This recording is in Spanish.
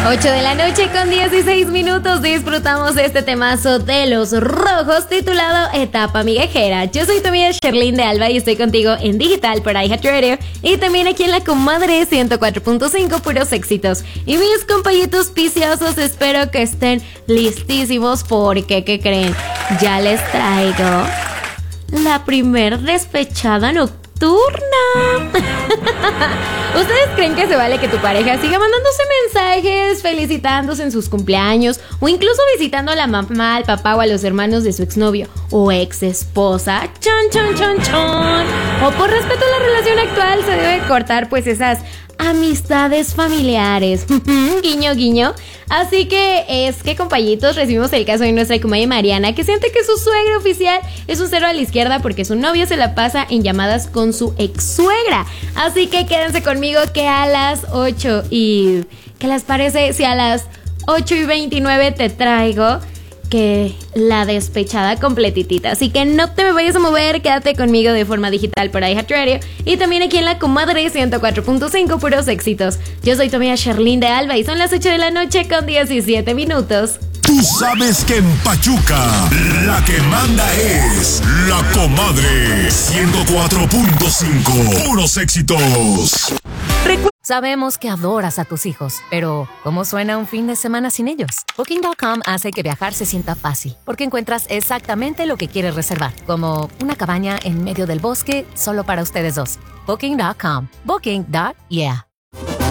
8 de la noche con 16 minutos disfrutamos de este temazo de Los Rojos titulado Etapa Migajera. Yo soy tu amiga Sherlyn de Alba y estoy contigo en digital por iHeartRadio y también aquí en La Comadre 104.5 puros éxitos. Y mis compañitos viciosos, espero que estén listísimos porque, ¿qué creen? Ya les traigo la primer despechada nocturna. ¿Ustedes creen que se vale que tu pareja siga mandándose mensajes felicitándose en sus cumpleaños o incluso visitando a la mamá, al papá o a los hermanos de su exnovio o ex esposa? Chon, chon, chon, chon. O por respeto a la relación actual se debe cortar pues esas amistades familiares. Guiño, guiño. Así que es que, compañitos, recibimos el caso de nuestra comadre Mariana, que siente que su suegra oficial es un cero a la izquierda porque su novio se la pasa en llamadas con su ex suegra. Así que quédense conmigo que a las 8 y... ¿qué les parece si a las 8:29 te traigo que la despechada completitita? Así que no te me vayas a mover, quédate conmigo de forma digital por iHeartRadio y también aquí en La Comadre 104.5 puros éxitos. Yo soy tu amiga Sherlyn de Alba y son las 8 de la noche con 17 minutos. Tú sabes que en Pachuca la que manda es La Comadre 104.5 puros éxitos. Sabemos que adoras a tus hijos, pero ¿cómo suena un fin de semana sin ellos? Booking.com hace que viajar se sienta fácil, porque encuentras exactamente lo que quieres reservar, como una cabaña en medio del bosque solo para ustedes dos. Booking.com. Booking.yeah.